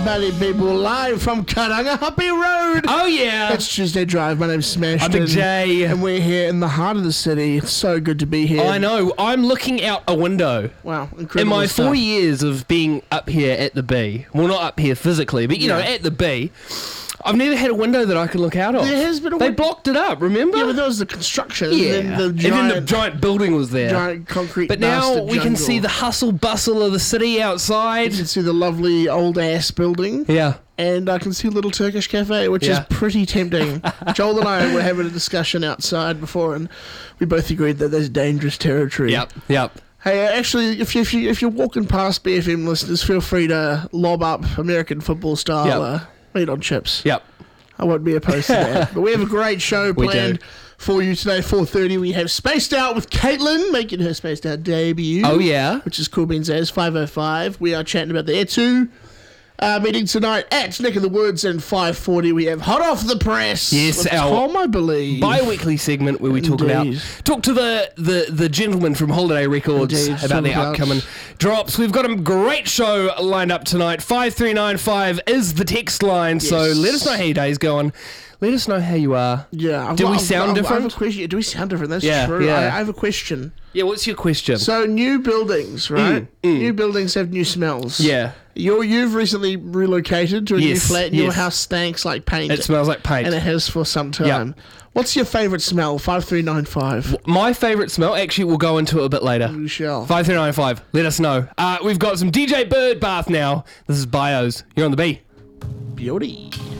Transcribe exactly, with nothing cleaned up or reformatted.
Buddy people, live from Karangahape Road. Oh yeah, It's Tuesday Drive. My name's Smash. I'm Big J. And we're here in the heart of the city. It's so good to be here. I know. I'm looking out a window. Wow, incredible In my stuff. four years of being up here at the B, well, not up here physically, but you know, Yeah. at the B, I've never had a window that I can look out of. There has been a They win- blocked it up. Remember? Yeah, but there was the construction. Yeah. And then the And giant, then the giant building was there. giant concrete But now bastard we can jungle. see the hustle bustle of the city outside. You can see the lovely old ass building. Yeah. And I can see a little Turkish cafe, which Yeah. is pretty tempting. Joel and I were having a discussion outside before, and we both agreed that there's dangerous territory. Yep. Yep. Hey, uh, actually, if you if you if you're walking past B F M listeners, feel free to lob up American football style Yep. uh, meat on chips. Yep. I won't be opposed to that. But we have a great show We planned do. for you today. four thirty, we have Spaced Out with Caitlin making her Spaced Out debut. Oh yeah. Which is Cool Beans as five oh five. We are chatting about the E two uh, meeting tonight at Nick of the Woods, and five forty we have Hot Off the Press. Yes, with our Tom, I believe. Bi-weekly segment where we talk Indeed. about talk to the, the, the gentleman from Holiday Records Indeed, about their talk about- upcoming drops. We've got a great show lined up tonight. five three nine five is the text line, so Yes. let us know how your day's going. Let us know how you are. Yeah. I've Do got- we I've- sound I've- I have different? a question. Do we sound different? That's Yeah, true. yeah. I, I have a question. Yeah, what's your question? So new buildings, right? New buildings have new smells. yeah, You're, you've recently relocated to a new Yes, flat, and your yes. house stanks like paint. it smells like paint. and it has for some time. What's your favourite smell? five three nine five. My favourite smell, actually, we'll go into it a bit later. You shall. five three nine five, let us know. Uh, we've got some D J Bird Bath now. This is Bios. You're on the B. Beauty.